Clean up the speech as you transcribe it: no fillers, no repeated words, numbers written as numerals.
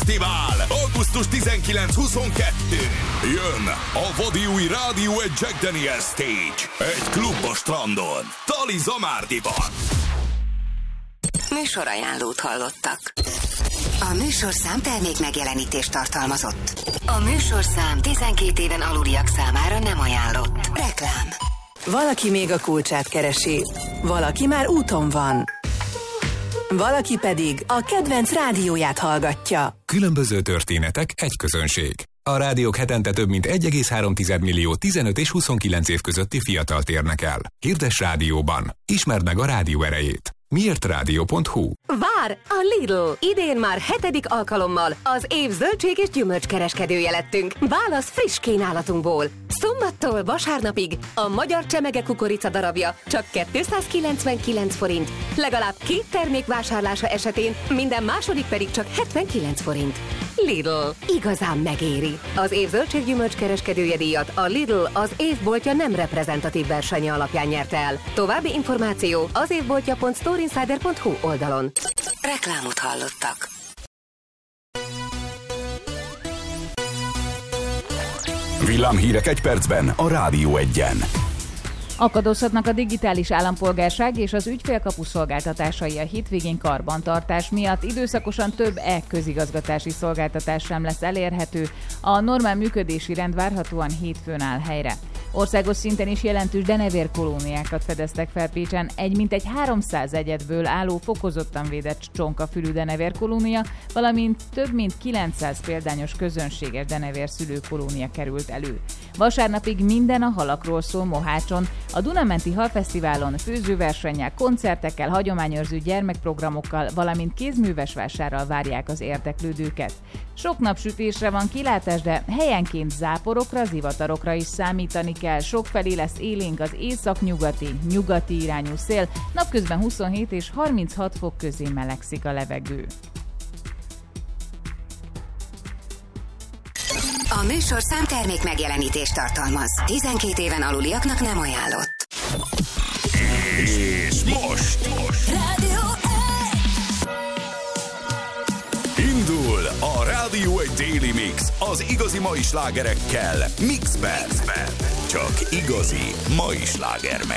Fesztivál augusztus 19-22. Jön a vadi új rádió egy Jack Daniel Stage. Egy klub a strandon. Tali Zamárdiban. Műsorajánlót hallottak. A műsorszám termék megjelenítést tartalmazott. A műsorszám 12 éven aluliak számára nem ajánlott. Reklám. Valaki még a kulcsát keresi, valaki már úton van. Valaki pedig a kedvenc rádióját hallgatja. Különböző történetek, egy közönség. A rádiók hetente több mint 1,3 millió 15 és 29 év közötti fiatalt érnek el. Hirdess rádióban. Ismerd meg a rádió erejét. miértradio.hu. Vár! A Lidl! Idén már 7. alkalommal az év zöldség és gyümölcskereskedője lettünk. Válasz friss kínálatunkból. Szombattól vasárnapig a magyar csemege kukorica darabja csak 299 forint. Legalább 2 termék vásárlása esetén minden második pedig csak 79 forint. Lidl. Igazán megéri. Az év zöldség gyümölcskereskedője díjat a Lidl az évboltja nem reprezentatív versenye alapján nyerte el. További információ az évboltja.storeinsider.hu oldalon. Reklámot hallottak. Villámhírek egy percben a Rádió Egyen. Akadozhatnak a digitális állampolgárság és az ügyfélkapu szolgáltatásai a hétvégén karbantartás miatt. Időszakosan több közigazgatási szolgáltatás sem lesz elérhető. A normál működési rend várhatóan hétfőn áll helyre. Országos szinten is jelentős denevérkolóniákat fedeztek fel Pécsen. Egy mintegy 300 egyedből álló fokozottan védett csonkafülű denevérkolónia, valamint több mint 900 példányos közönséges denevérszülőkolónia került elő. Vasárnapig minden a halakról szól Mohácson. A Dunamenti Halfesztiválon főzőversennyel, koncertekkel, hagyományőrző gyermekprogramokkal, valamint kézművesvásárral várják az érdeklődőket. Sok napsütésre van kilátás, de helyenként záporokra, zivatarokra is számítani kell. Sokfelé lesz élénk az északnyugati irányú szél, napközben 27 és 36 fok közé melegszik a levegő. A műsorszám termék megjelenítést tartalmaz. 12 éven aluliaknak nem ajánlott. És most Rádió indul a Rádió egy Daily Mix az igazi mai slágerekkel Mixben. Csak igazi mai sláger